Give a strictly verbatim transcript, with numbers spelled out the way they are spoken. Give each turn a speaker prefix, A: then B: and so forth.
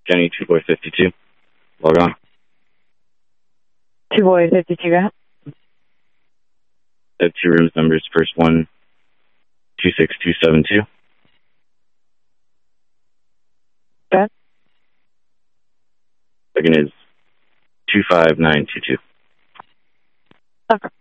A: Jenny, two boy fifty-two. Log on.
B: Two boy fifty-two, go ahead.
A: I have two rooms numbers. First one, two six two seven two.
B: Go ahead.
A: Second is two five nine two two.
B: Okay.